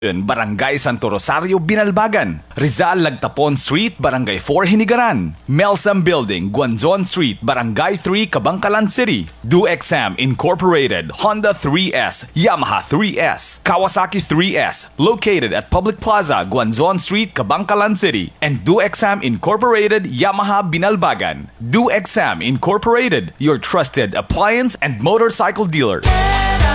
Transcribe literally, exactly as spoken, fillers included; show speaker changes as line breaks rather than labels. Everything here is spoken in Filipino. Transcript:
Barangay Santo Rosario, Binalbagan. Rizal, Lagtapon Street, Barangay four, Hinigaran. Melsam Building, Guanzon Street, Barangay three, Kabangkalan City. DoExam Incorporated, Honda three S, Yamaha three S, Kawasaki three S, located at Public Plaza, Guanzon Street, Kabangkalan City. And DoExam Incorporated, Yamaha, Binalbagan. DoExam Incorporated, your trusted appliance and motorcycle dealer.